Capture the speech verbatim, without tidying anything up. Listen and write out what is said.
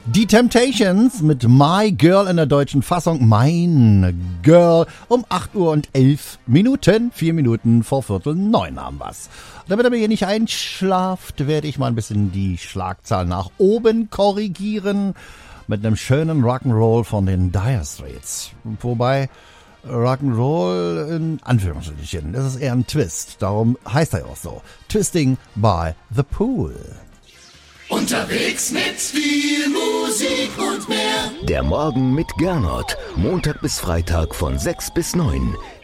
Die Temptations mit My Girl in der deutschen Fassung. Mein Girl um acht Uhr und elf Minuten. Vier Minuten vor Viertel neun haben wir's. Damit ihr hier nicht einschlaft, werde ich mal ein bisschen die Schlagzahl nach oben korrigieren. Mit einem schönen Rock'n'Roll von den Dire Straits. Wobei Rock'n'Roll in Anführungsstrichen, das ist eher ein Twist. Darum heißt er auch so. Twisting by the Pool. Unterwegs mit viel Musik und mehr. Der Morgen mit Gernot. Montag bis Freitag von sechs bis neun.